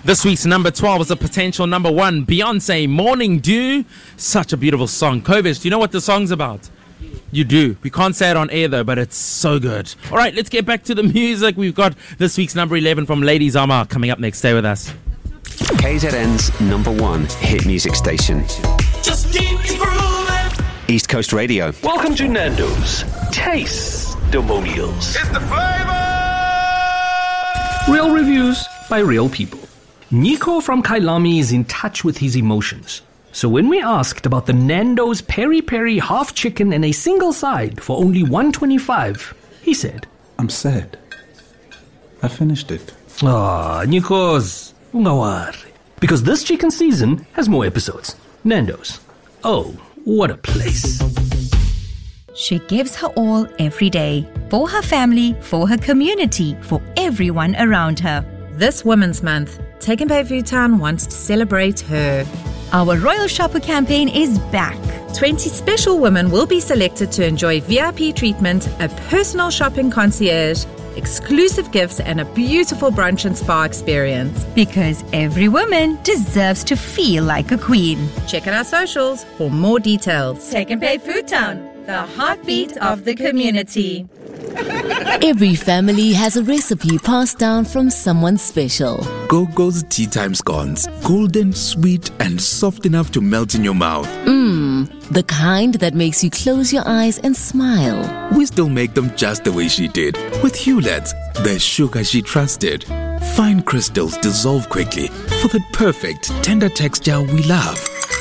This week's number 12 is a potential number 1. Beyonce, Morning Dew. Such a beautiful song. Kovish, do you know what the song's about? You do. We can't say it on air though, but it's so good. All right, let's get back to the music. We've got this week's number 11 from Lady Zama coming up next. Stay with us. KZN's number 1 hit music station. Just keep grooving. East Coast Radio. Welcome to Nando's Taste-Demonials. It's the flavor. Real reviews by real people. Nico from Kailami is in touch with his emotions. So when we asked about the Nando's Peri Peri half chicken and a single side for only $1.25, he said, I'm sad. I finished it. Nikos, ungawari. Because this chicken season has more episodes. Nando's. Oh, what a place. She gives her all every day. For her family, for her community, for everyone around her. This Women's Month, Take and Pay Foodtown wants to celebrate her. Our Royal Shopper campaign is back. 20 special women will be selected to enjoy VIP treatment, a personal shopping concierge, exclusive gifts, and a beautiful brunch and spa experience. Because every woman deserves to feel like a queen. Check out our socials for more details. Take and Pay Foodtown, the heartbeat of the community. Every family has a recipe passed down from someone special. Gogo's tea time scones. Golden, sweet, and soft enough to melt in your mouth. The kind that makes you close your eyes and smile. We still make them just the way she did. With Hewlett's, the sugar she trusted. Fine crystals dissolve quickly for that perfect, tender texture we love.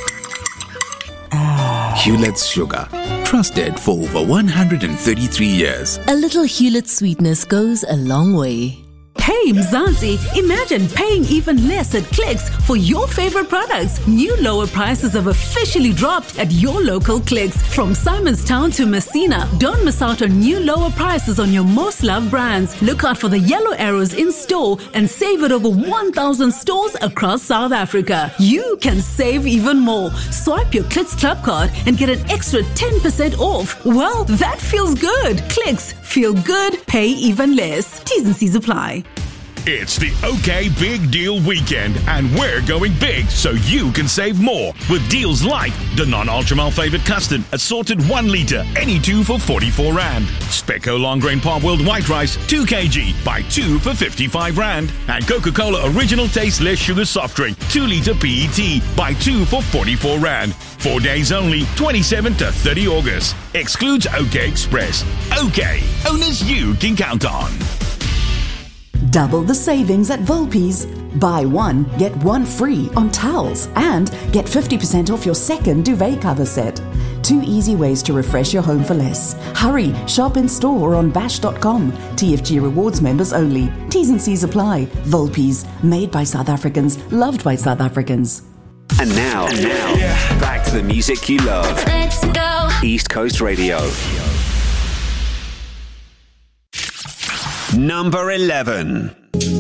Hewlett's sugar. Trusted for over 133 years. A little Hewlett sweetness goes a long way. Hey Mzansi, imagine paying even less at Clicks for your favorite products. New lower prices have officially dropped at your local Clicks. From Simonstown to Messina, don't miss out on new lower prices on your most loved brands. Look out for the yellow arrows in store and save at over 1,000 stores across South Africa. You can save even more. Swipe your Clicks Club card and get an extra 10% off. Well, that feels good. Clicks, feel good, pay even less. T's and C's apply. It's the OK Big Deal Weekend, and we're going big so you can save more with deals like the non-ultra malfavored custard assorted 1 litre, any 2 for 44 Rand. Speco Long Grain Parboiled White Rice 2 kg, buy 2 for 55 Rand. And Coca-Cola Original Taste Less Sugar Soft Drink 2 litre PET, buy 2 for 44 Rand. 4 days only, 27 to 30 August. Excludes OK Express. OK, owners you can count on. Double the savings at Volpi's. Buy 1, get 1 free on towels and get 50% off your second duvet cover set. 2 easy ways to refresh your home for less. Hurry, shop in store or on bash.com. TFG Rewards members only. T's and C's apply. Volpi's, made by South Africans, loved by South Africans. And now, back to the music you love. Let's go. East Coast Radio. Number 11.